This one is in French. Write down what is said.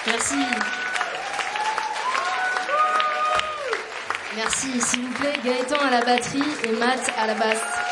Merci. Merci, s'il vous plaît, Gaëtan à la batterie et Matt à la basse.